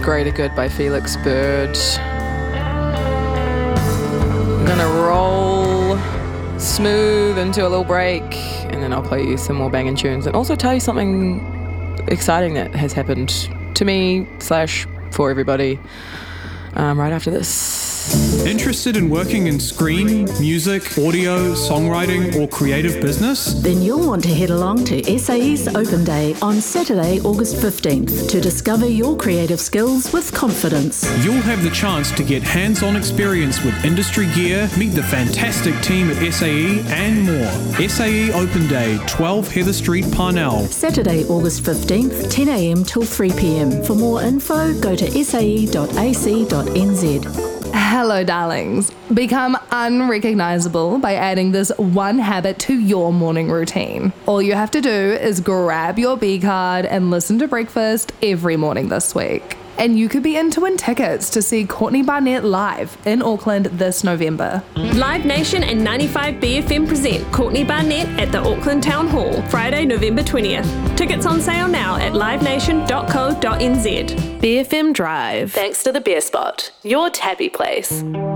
Greater Good by Felix Bird. I'm gonna roll smooth into a little break, and then I'll play you some more banging tunes and also tell you something exciting that has happened to me / for everybody right after this. Interested in working in screen, music, audio, songwriting, or creative business? Then you'll want to head along to SAE's Open Day on Saturday, August 15th to discover your creative skills with confidence. You'll have the chance to get hands-on experience with industry gear, meet the fantastic team at SAE, and more. SAE Open Day, 12 Heather Street, Parnell. Saturday, August 15th, 10 a.m. till 3 p.m. For more info, go to sae.ac.nz. Hello, darlings. Become unrecognizable by adding this one habit to your morning routine. All you have to do is grab your B card and listen to breakfast every morning this week. And you could be in to win tickets to see Courtney Barnett live in Auckland this November. Live Nation and 95BFM present Courtney Barnett at the Auckland Town Hall, Friday, November 20th. Tickets on sale now at livenation.co.nz. BFM Drive. Thanks to the Beer Spot, your tappy place.